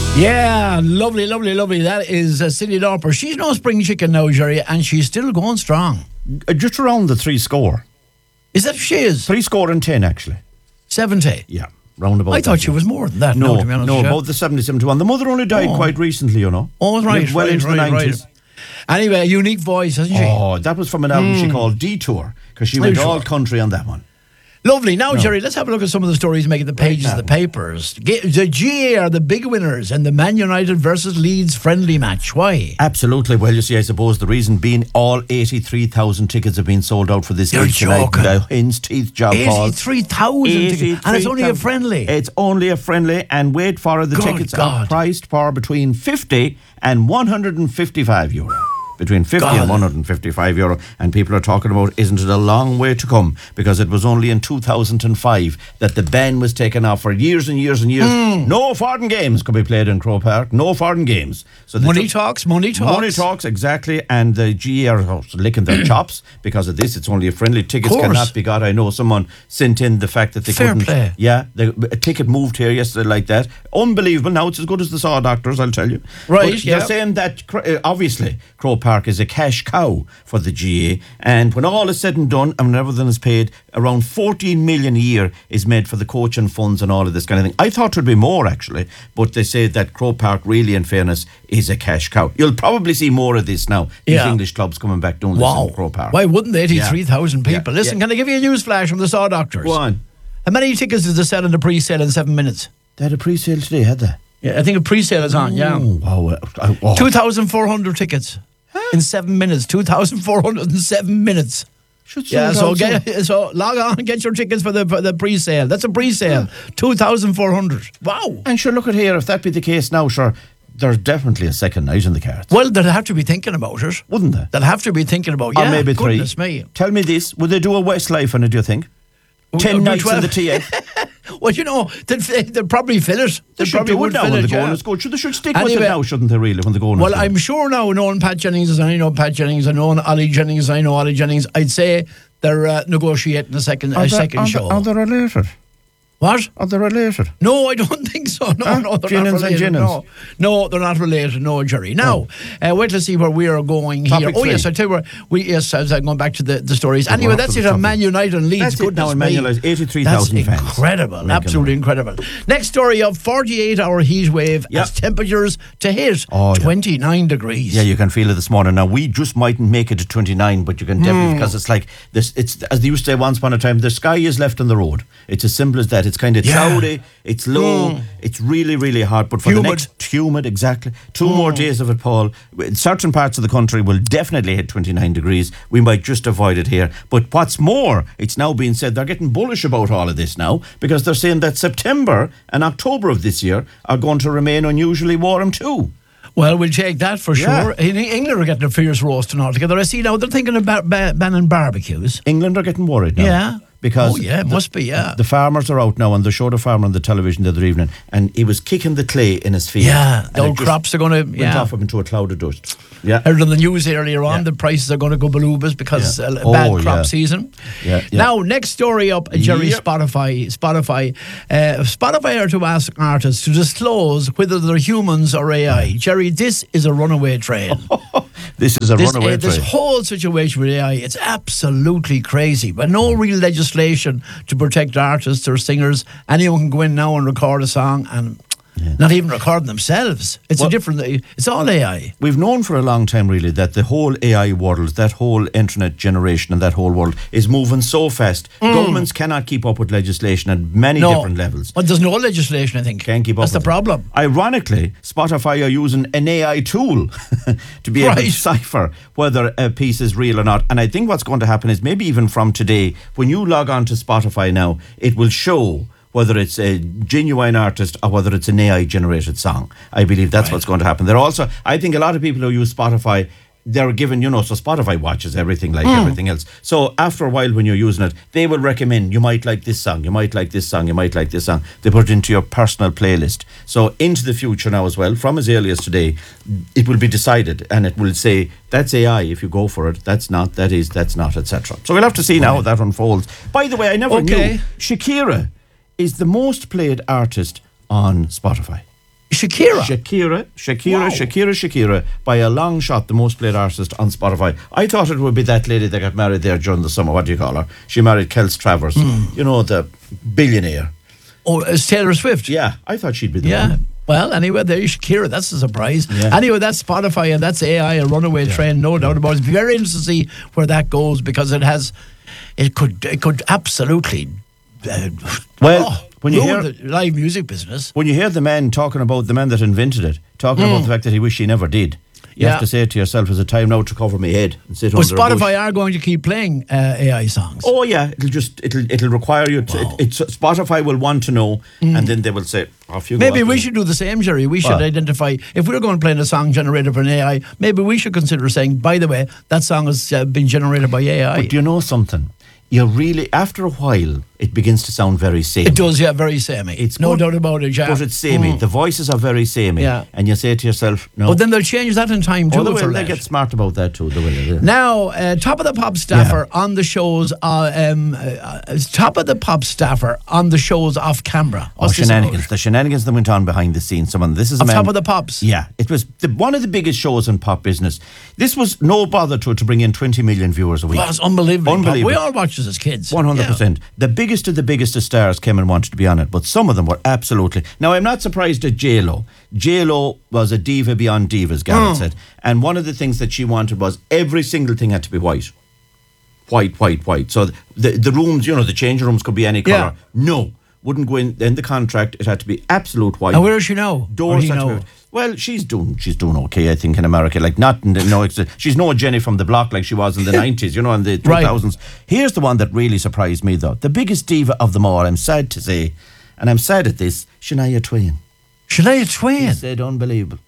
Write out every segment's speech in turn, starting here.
Yeah, lovely. That is Cyndi Lauper. She's no spring chicken now, Jerry, and she's still going strong. Just around the 3 score. Is that she is? 3 score and 10, actually. 70. Yeah, round about. I thought she was more than that. No, to be honest, about the 70, 71. The mother only died quite recently, you know. Oh, right. Well into the 90s. Right. Anyway, a unique voice, hasn't she? Oh, that was from an album she called Detour, because she went all country on that one. Lovely. Now, Jerry, let's have a look at some of the stories making the pages of the papers. The GA are the big winners in the Man United versus Leeds friendly match. Why? Absolutely. Well, you see, I suppose the reason being all 83,000 tickets have been sold out for this You're joking. The hen's teeth job, Paul. 83,000 tickets. And it's only a friendly. It's only a friendly, and wait for it, the tickets are priced for between 50 and 155 euro. Between 50 and 155 euro, and people are talking about, isn't it a long way to come? Because it was only in 2005 that the ban was taken off for years and years and years. No foreign games could be played in Croke Park. No foreign games. So money talks. Money talks, exactly. And the GA are licking their chops because of this. It's only a friendly. Tickets cannot be got. I know someone sent in the fact that they couldn't. Play. Yeah, a ticket moved here yesterday like that. Unbelievable. Now it's as good as the Saw Doctors, I'll tell you. Right, but they're saying that, obviously, Croke Park is a cash cow for the GA, and when all is said and done and when everything is paid, around 14 million a year is made for the coaching funds and all of this kind of thing. I thought it would be more, actually, but they say that Croke Park, really, in fairness, is a cash cow. You'll probably see more of this now. These English clubs coming back doing this in Croke Park. Why wouldn't they? 83,000 people. Listen, can I give you a news flash from the Saw Doctors? Go on. How many tickets did they sell in the pre-sale in 7 minutes? They had a pre-sale today, had they? Yeah, I think a pre-sale is on, Wow. 2,400 tickets. In 7 minutes, 2,407 minutes. So log on and get your tickets for the pre-sale. That's a pre-sale. 2,400. Wow. And sure, look at here. If that be the case now, sure, there's definitely a second night in the cards. Well, they'll have to be thinking about it, wouldn't they? They'll have to be thinking about or maybe 3. Goodness me. Tell me this: would they do a Westlife on it? Do you think? 10 nights 12. In the TF. Well, you know, they'll probably fill it. They probably would now when the going is good. They should stick with it now, shouldn't they, really, when the going is good? Well, I'm sure now, knowing Pat Jennings as I know Pat Jennings, and knowing Ollie Jennings as I know Ollie Jennings, I'd say they're negotiating a second show. Are they related? What? Are they related? No, I don't think so. No, they're not related. No, they're not related. No, Jerry. Now, wait to see where we are going here. Oh, yes, I tell you where. I'm going back to the stories. Anyway, that's it on Man United and Leeds. That's it now in Man United. 83,000 fans. Incredible, absolutely incredible. Next story of 48-hour heat wave as temperatures to hit 29 degrees. Yeah, you can feel it this morning. Now, we just mightn't make it to 29, but you can definitely, because it's like this. It's as they used to say once upon a time, the sky is left on the road. It's as simple as that. It's kind of cloudy, it's low, it's really, really hot. But for the next humid, exactly, 2 more days of it, Paul, in certain parts of the country will definitely hit 29 degrees. We might just avoid it here. But what's more, it's now being said they're getting bullish about all of this now, because they're saying that September and October of this year are going to remain unusually warm too. Well, we'll take that for sure. England are getting a fierce roasting altogether. I see now they're thinking about banning barbecues. England are getting worried now. Yeah. Because it must be, the farmers are out now, and they showed a farmer on the television the other evening, and he was kicking the clay in his field. Yeah, the old crops are going to went off up into a cloud of dust. Yeah, heard on the news earlier on the prices are going to go balubas because bad crop season. Now, next story up, Jerry. Spotify. Spotify are to ask artists to disclose whether they're humans or AI. Jerry, this is a runaway train. This is a runaway train. This whole situation with AI, it's absolutely crazy. But no real legislation to protect artists or singers. Anyone can go in now and record a song and not even recording themselves. It's it's all AI. We've known for a long time, really, that the whole AI world, that whole internet generation and that whole world is moving so fast. Governments cannot keep up with legislation at many different levels. Well, there's no legislation, I think. Can't keep up. That's the problem. Ironically, Spotify are using an AI tool to be able to decipher whether a piece is real or not. And I think what's going to happen is maybe even from today, when you log on to Spotify now, it will show whether it's a genuine artist or whether it's an AI-generated song. I believe that's what's going to happen. I think a lot of people who use Spotify, they're given, so Spotify watches everything like everything else. So after a while when you're using it, they will recommend, you might like this song, you might like this song, you might like this song. They put it into your personal playlist. So into the future now as well, from as early as today, it will be decided and it will say, that's AI if you go for it, that's not, that is, that's not, etc. So we'll have to see now how that unfolds. By the way, I never knew Shakira is the most played artist on Spotify. Shakira, by a long shot, the most played artist on Spotify. I thought it would be that lady that got married there during the summer. What do you call her? She married Kels Travers, you know, the billionaire. Oh, it's Taylor Swift. Yeah, I thought she'd be the one. Well, anyway, there you Shakira. That's a surprise. Yeah. Anyway, that's Spotify and that's AI, a runaway train, no doubt about it. It's very interesting to see where that goes because it could absolutely when you hear the live music business. When you hear the man talking about the man that invented it, talking about the fact that he wished he never did. You have to say to yourself, is it time now to cover my head and sit under a bush? Spotify are going to keep playing AI songs. Oh yeah, it'll require you to, Spotify will want to know and then they will say, off you go. Maybe we should do the same, Jerry. We should identify, if we're going to play a song generated from AI, maybe we should consider saying, by the way, that song has been generated by AI. But do you know something? You really, after a while, it begins to sound very samey. It does, yeah, very samey. It's no doubt about it, yeah. But it's samey. The voices are very samey. Yeah. And you say to yourself, no. But then they'll change that in time too. They get smart about that too. They will, yeah. Now, Top of the Pop staffer on the shows, Top of the Pop staffer on the shows off camera. Shenanigans. The shenanigans that went on behind the scenes. This is a man, Top of the Pops. Yeah. It was one of the biggest shows in pop business. This was no bother to bring in 20 million viewers a week. Well, it's unbelievable. We all watched this as kids. 100%. Yeah. The biggest of the biggest of stars came and wanted to be on it, but some of them were absolutely... Now, I'm not surprised at J-Lo. J-Lo was a diva beyond divas, Garrett said. And one of the things that she wanted was every single thing had to be white. White. So the rooms, the changing rooms could be any colour. No. Wouldn't go in the contract. It had to be absolute white. And where is she now? Doors had to be... Well, she's doing okay, I think, in America. Like, she's no Jenny from the block like she was in the 90s, in the 2000s. Right. Here's the one that really surprised me, though. The biggest diva of them all, I'm sad to say, and I'm sad at this, Shania Twain. Shania Twain? She said unbelievable.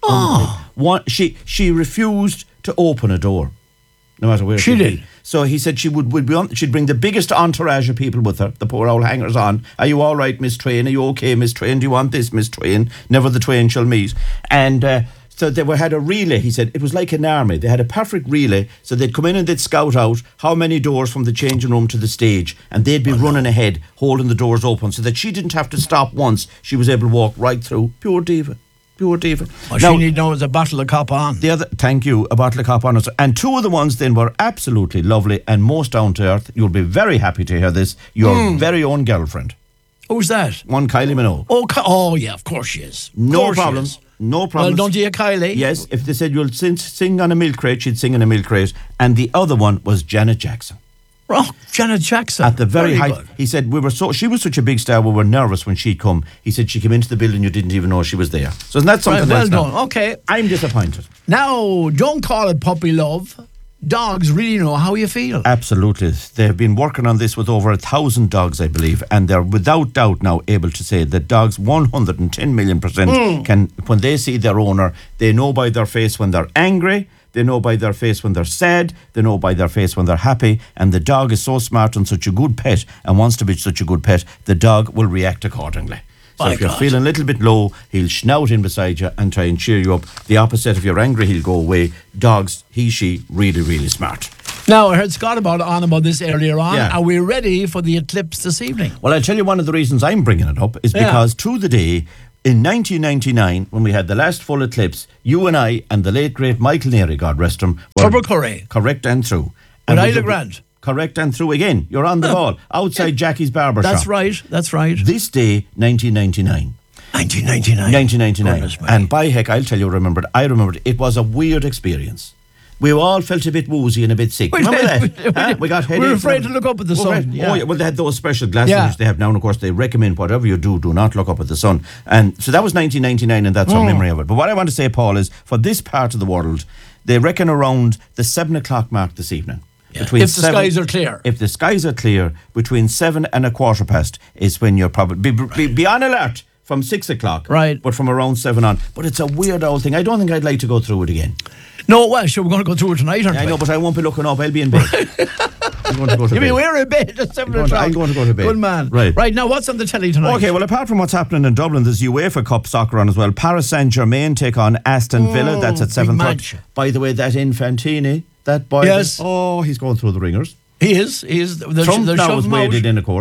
She refused to open a door, no matter where she did. So he said she'd bring the biggest entourage of people with her, the poor old hangers on. Are you all right, Miss Twain? Are you okay, Miss Twain? Do you want this, Miss Twain? Never the twain shall meet. And so they had a relay. He said it was like an army. They had a perfect relay. So they'd come in and they'd scout out how many doors from the changing room to the stage. And they'd be running ahead, holding the doors open so that she didn't have to stop once. She was able to walk right through. Pure diva. What she need now is a bottle of cop on. Thank you, a bottle of cop on. And two of the ones then were absolutely lovely and most down to earth. You'll be very happy to hear this. Your very own girlfriend. Who's that? One Kylie Minogue. Oh yeah, of course she is. No problem. Well, don't you, Kylie? Yes, if they said you'll sing on a milk crate, she'd sing on a milk crate. And the other one was Janet Jackson. Oh, Janet Jackson. At the very height. He said she was such a big star, we were nervous when she'd come. He said she came into the building, you didn't even know she was there. So isn't that something else? Well done. Okay. I'm disappointed. Now, don't call it puppy love. Dogs really know how you feel. Absolutely. They've been working on this with over 1,000 dogs, I believe, and they're without doubt now able to say that dogs 110 million% can, when they see their owner, they know by their face when they're angry, they know by their face when they're sad, they know by their face when they're happy, and the dog is so smart and such a good pet and wants to be such a good pet, the dog will react accordingly. So if you're feeling a little bit low, he'll snout in beside you and try and cheer you up. The opposite, if you're angry, he'll go away. Dogs, she, really, really smart. Now, I heard Scott on about this earlier on. Yeah. Are we ready for the eclipse this evening? Well, I'll tell you one of the reasons I'm bringing it up is because through the day, in 1999, when we had the last full eclipse, you and I and the late, great Michael Neary, God rest him, were correct and through. And Ida Grant. Correct and through again. You're on the ball. Outside Jackie's barber shop. That's right. This day, 1999. 1999. And by heck, I'll tell you, I remembered. It was a weird experience. We all felt a bit woozy and a bit sick. Remember that? We got headaches. We were afraid to look up at the sun. Well, they had those special glasses which they have now, and of course they recommend whatever you do not look up at the sun. And so that was 1999, and that's our memory of it. But what I want to say, Paul, is for this part of the world, they reckon around the 7 o'clock mark this evening. Yeah. If the skies are clear. If the skies are clear, between 7 and 15 is when you're probably... Be on alert from 6 o'clock. Right. But from around 7 on. But it's a weird old thing. I don't think I'd like to go through it again. No, well, sure, we're going to go through it tonight, aren't we? I know, but I won't be looking up. I'll be in bed. I'm going to go to bed. You mean we're in bed at 7 o'clock? I'm going to go to bed. Good man. Right, now what's on the telly tonight? Okay, well, apart from what's happening in Dublin, there's UEFA Cup soccer on as well. Paris Saint-Germain take on Aston Villa. That's at 7:30. By the way, that Infantini, that boy... Yes. He's going through the ringers. He is. Trump now was waded in, of course.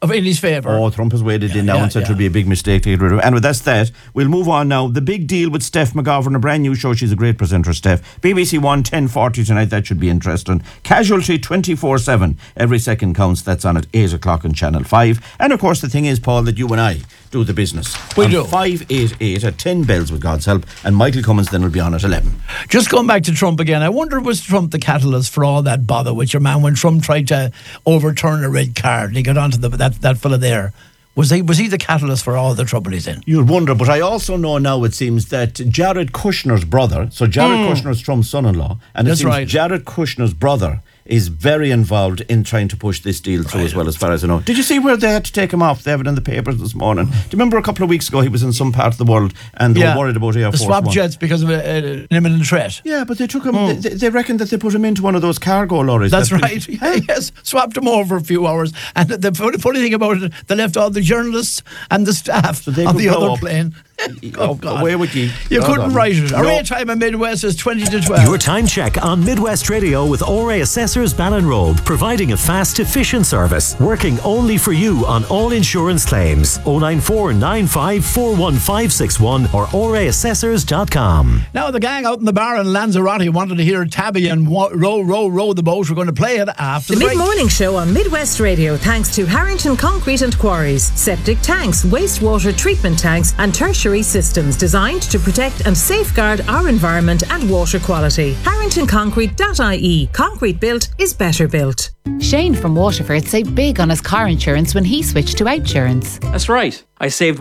in his favour. Oh, Trump has waded in now and said it would be a big mistake to get rid of it. And that's that. We'll move on now. The big deal with Steph McGovern, a brand new show. She's a great presenter, Steph. BBC One, 10:40 tonight. That should be interesting. Casualty 24/7. Every second counts. That's on at 8 o'clock on Channel 5. And of course, the thing is, Paul, that you and I do the business. We do. 588 at 10 bells with God's help. And Michael Cummins then will be on at 11. Just going back to Trump again, I wonder, was Trump the catalyst for all that bother with your man when Trump tried to overturn a red card and he got onto that fella there? Was he the catalyst for all the trouble he's in? You'd wonder, but I also know now it seems that Jared Kushner's brother, so Jared Kushner's Trump's son-in-law, and it seems Jared Kushner's brother is very involved in trying to push this deal through as well, as far as I know. Did you see where they had to take him off? They have it in the papers this morning. Do you remember a couple of weeks ago he was in some part of the world and they were worried about Air Force One? The swap jets because of an imminent threat. Yeah, but they took him, they reckoned that they put him into one of those cargo lorries. That's right. Yes, swapped him over for a few hours. And the funny thing about it, they left all the journalists and the staff on the other plane. Oh, God. Away with you. You couldn't write it. Our time in Midwest is 20 to 12. Your time check on Midwest Radio with ORA Assessors Ballinrobe, providing a fast, efficient service, working only for you on all insurance claims. 094 95 41561 or oraassessors.com. Now, the gang out in the bar in Lanzarote wanted to hear Tabby and Row the Boat. We're going to play it after the mid-morning show on Midwest Radio, thanks to Harrington Concrete and Quarries. Septic tanks, wastewater treatment tanks and tertiary systems designed to protect and safeguard our environment and water quality. HarringtonConcrete.ie. Concrete built is better built. Shane from Waterford saved big on his car insurance when he switched to Outsurance. That's right. I saved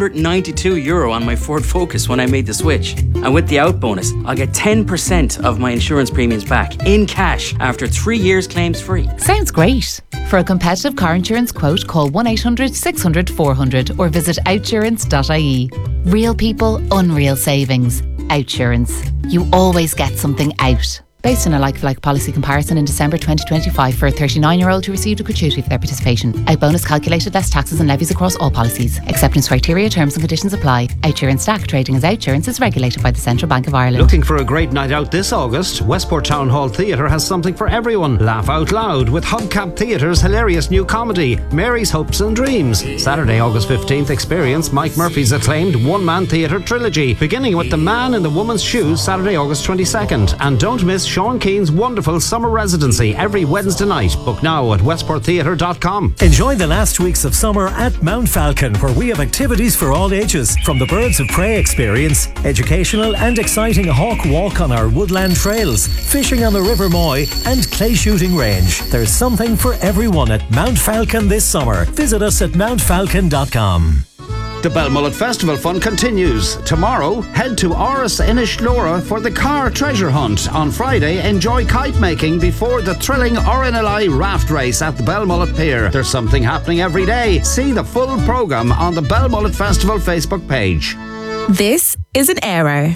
€192 on my Ford Focus when I made the switch. And with the out bonus, I'll get 10% of my insurance premiums back in cash after 3 years claims free. Sounds great. For a competitive car insurance quote, call 1-800-600-400 or visit outsurance.ie. Real people, unreal savings. Outsurance. You always get something out. Based on a like-for-like policy comparison in December 2025 for a 39-year-old who received a gratuity for their participation. Out bonus calculated less taxes and levies across all policies. Acceptance criteria, terms and conditions apply. Outsurance Stack trading as Outsurance is regulated by the Central Bank of Ireland. Looking for a great night out this August? Westport Town Hall Theatre has something for everyone. Laugh out loud with Hubcap Theatre's hilarious new comedy, Mary's Hopes and Dreams. Saturday, August 15th, experience Mike Murphy's acclaimed one-man theatre trilogy, beginning with The Man in the Woman's Shoes, Saturday, August 22nd. And don't miss Sean Keane's wonderful summer residency every Wednesday night. Book now at westporttheatre.com. Enjoy the last weeks of summer at Mount Falcon, where we have activities for all ages, from the Birds of Prey experience, educational and exciting hawk walk on our woodland trails, fishing on the River Moy and clay shooting range. There's something for everyone at Mount Falcon this summer. Visit us at mountfalcon.com. The Belmullet Festival fun continues. Tomorrow, head to Áras Inishlora for the car treasure hunt. On Friday, enjoy kite making before the thrilling RNLI raft race at the Belmullet Pier. There's something happening every day. See the full programme on the Belmullet Festival Facebook page. This is an error.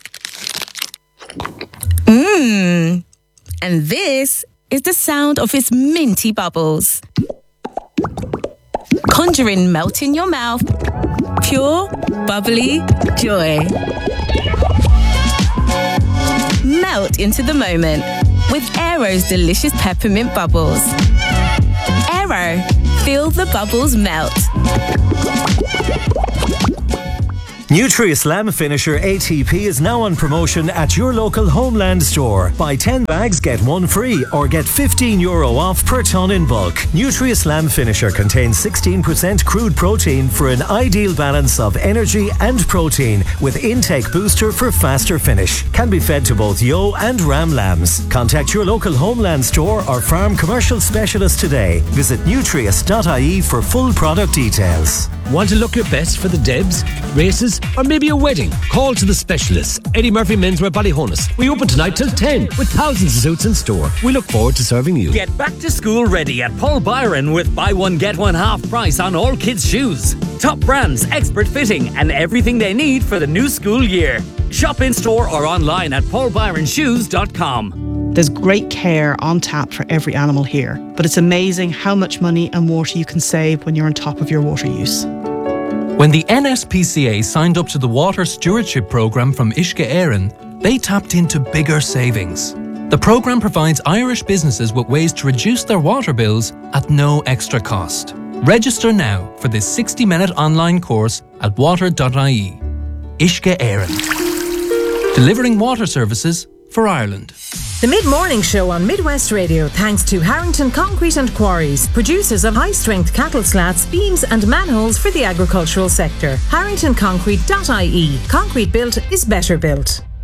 And this is the sound of its minty bubbles. Conjuring melt in your mouth. Pure, bubbly joy. Melt into the moment with Aero's delicious peppermint bubbles. Aero, feel the bubbles melt. Nutri-Slam Finisher ATP is now on promotion at your local Homeland store. Buy 10 bags, get one free, or get €15 off per tonne in bulk. Nutri-Slam Finisher contains 16% crude protein for an ideal balance of energy and protein, with intake booster for faster finish. Can be fed to both yo and ram lambs. Contact your local Homeland store or farm commercial specialist today. Visit nutrius.ie for full product details. Want to look your best for the Debs, races, or maybe a wedding? Call to the specialists. Eddie Murphy Menswear Ballyhonus. We open tonight till 10 with thousands of suits in store. We look forward to serving you. Get back to school ready at Paul Byron with buy one get one half price on all kids' shoes. Top brands, expert fitting, and everything they need for the new school year. Shop in store or online at paulbyronshoes.com. There's great care on tap for every animal here, but it's amazing how much money and water you can save when you're on top of your water use. When the NSPCA signed up to the Water Stewardship Programme from Uisce Éireann, they tapped into bigger savings. The programme provides Irish businesses with ways to reduce their water bills at no extra cost. Register now for this 60-minute online course at water.ie. Uisce Éireann. Delivering water services for Ireland. The Mid-Morning Show on Midwest Radio, thanks to Harrington Concrete and Quarries, producers of high-strength cattle slats, beams and manholes for the agricultural sector. HarringtonConcrete.ie. Concrete built is better built.